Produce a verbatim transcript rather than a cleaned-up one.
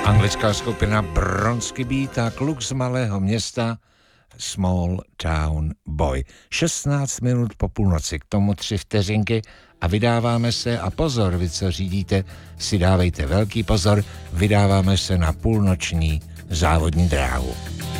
Anglická skupina Bronski Beat a kluk z malého města Small Town Boy. šestnáct minut po půlnoci, k tomu tři vteřinky a vydáváme se, a pozor, vy co řídíte, si dávejte velký pozor, vydáváme se na půlnoční závodní dráhu.